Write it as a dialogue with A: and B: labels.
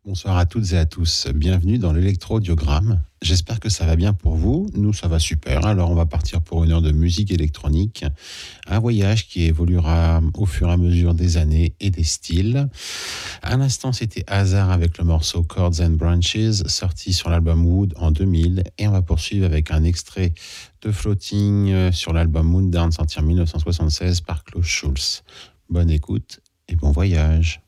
A: Bonsoir à toutes et à tous. Bienvenue dans l'électrodiogramme. J'espère que ça va bien pour vous. Nous, ça va super. Alors, on va partir pour une heure de musique électronique. Un voyage qui évoluera au fur et à mesure des années et des styles. À l'instant, c'était Hazard avec le morceau Chords and Branches, sorti sur l'album Wood en 2000. Et on va poursuivre avec un extrait de Floating sur l'album Moondown, sorti en 1976 par Klaus Schulze. Bonne écoute et bon voyage.